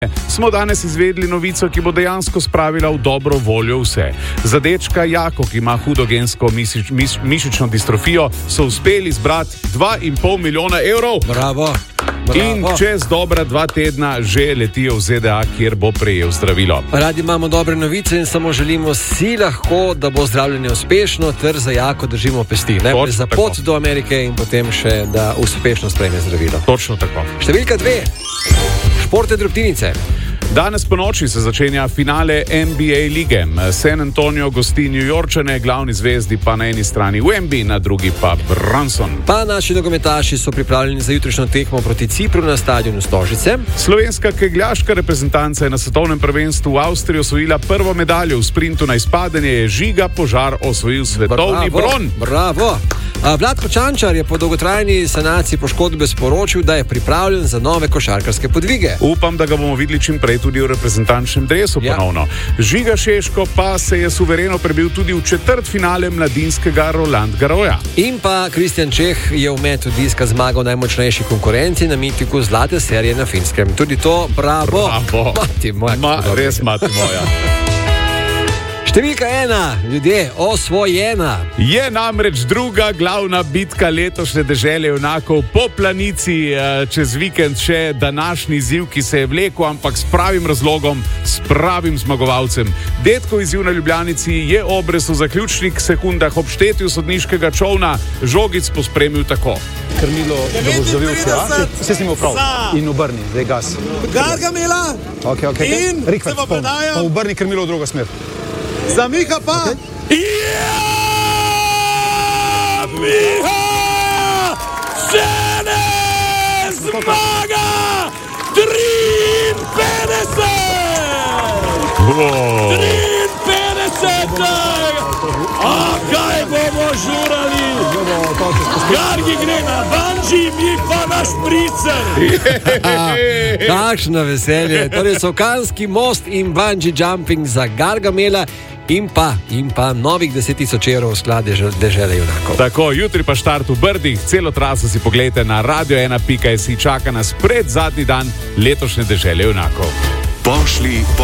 Smo danes izvedli novico, ki bo dejansko spravila v dobro voljo vse. Za dečka Jako, ki ima hudo gensko mišično distrofijo, so uspeli zbrati 2,5 milijona evrov. Bravo. In čez dobra 2 tedna že letijo v ZDA, kjer bo prejel zdravilo. Radi imamo dobre novice in samo želimo si lahko, da bo zdravljenje uspešno, ter za Jako držimo pesti. Najprej za pot do Amerike in potem še, da uspešno sprejme zdravilo. Točno tako. Številka 2. Športne drobtinice. Danes po noči se začenja finale NBA lige. San Antonio gosti New Yorkčane, glavni zvezdi pa na eni strani Wemby, na drugi pa Brunson. Pa naši nogometaši so pripravljeni za jutrišnjo tekmo proti Cipru na stadionu Stožice. Slovenska kegljaška reprezentanca je na svetovnem prvenstvu v Avstriji osvojila prvo medaljo. V sprintu na izpadanje je Žiga Požar osvojil svetovni bron. Bravo! Vlatko Čančar je po dolgotrajni sanaciji poškodbe sporočil, da je pripravljen za nove košarkarske podvige. Upam, da ga bomo videli čim prej tudi v reprezentančnem dresu ponovno. Žiga Šeško pa se je suvereno prebil tudi v četrtfinale mladinskega Roland Garrosa. In pa Kristjan Čeh je v metu diska zmagal najmočnejši konkurenci na mitiku zlate serije na Finskem. Tudi to bravo. Mati moja. Res mati moja. Številka 1, ljudje, osvojena. Je namreč druga glavna bitka letošnje dežele junakov po planici, čez vikend še današnji izziv, ki se je vlekel, ampak s pravim razlogom, s pravim zmagovalcem. Detkov izziv na Ljubljanici je obrez v zaključnih sekundah ob štetju sodniškega čovna žogic pospremil tako. Krmilo, da bo zavil vse, vse si imel prav. In obrni, zdaj gas. Gargamela! Ok. In Rikvec, se pa predaja. pa obrni krmilo v drugo smer. Za Miha pa! Ja! Miha! Žene! Zmaga! 53! 53! A kaj bomo žurali? Gargi gre na banji, mi pa na špricer! Kakšno veselje. Torej Sokanski most in bungee jumping za Gargamela in pa novih 10.000 evrov v sklad dežele junakov. Tako, jutri pa štart v Brdih. Celo traso si pogledajte na radio1.si. Čaka nas predzadnji dan letošnje dežele junakov. Pošli